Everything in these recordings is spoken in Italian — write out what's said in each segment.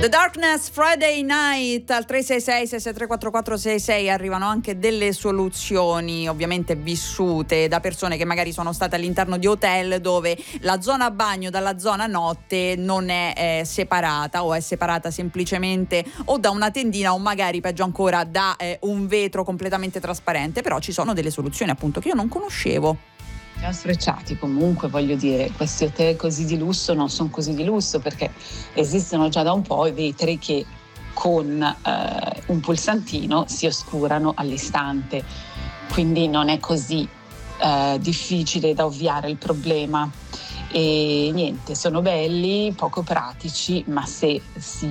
The Darkness, Friday Night al 366-663-4466 arrivano anche delle soluzioni ovviamente vissute da persone che magari sono state all'interno di hotel dove la zona bagno dalla zona notte non è separata, o è separata semplicemente o da una tendina o magari peggio ancora da un vetro completamente trasparente. Però ci sono delle soluzioni appunto che io non conoscevo. Sfrecciati comunque, voglio dire, questi hotel così di lusso non sono così di lusso perché esistono già da un po' i vetri che con un pulsantino si oscurano all'istante, quindi non è così difficile da ovviare il problema. E niente, sono belli, poco pratici, ma se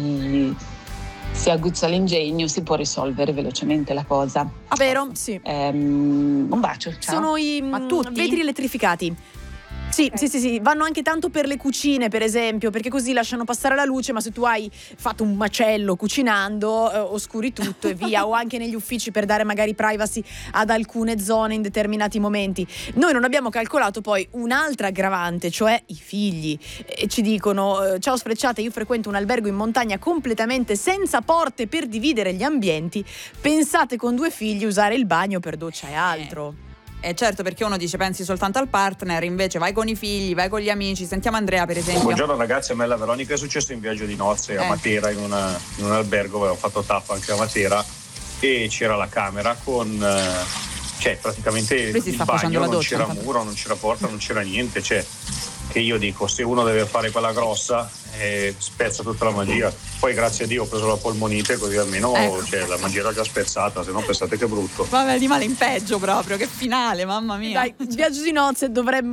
si aguzza l'ingegno si può risolvere velocemente la cosa. Ah, vero? Sì. Un bacio, ciao. Sono i vetri elettrificati. Sì, vanno anche tanto per le cucine, per esempio, perché così lasciano passare la luce, ma se tu hai fatto un macello cucinando, oscuri tutto e via, o anche negli uffici per dare magari privacy ad alcune zone in determinati momenti. Noi non abbiamo calcolato poi un'altra aggravante, cioè i figli. E ci dicono: ciao Sfrecciate, io frequento un albergo in montagna completamente senza porte per dividere gli ambienti. Pensate con 2 figli usare il bagno per doccia e altro. Certo, perché uno dice pensi soltanto al partner, invece vai con i figli, vai con gli amici. Sentiamo Andrea, per esempio. Buongiorno ragazzi, a me e la Veronica è successo in viaggio di nozze a Matera, in un albergo, avevo fatto tappa anche a Matera e c'era la camera con praticamente il bagno, non c'era muro, non c'era porta, non c'era niente, che io dico, se uno deve fare quella grossa spezza tutta la magia. Poi grazie a Dio ho preso la polmonite, così almeno la magia era già spezzata, se no pensate che brutto. Vabbè, di male in peggio proprio, che finale, mamma mia. Dai, il viaggio di nozze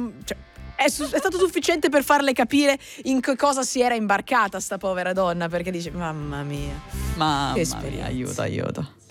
è stato sufficiente per farle capire in che cosa si era imbarcata sta povera donna, perché dice mamma mia, aiuto.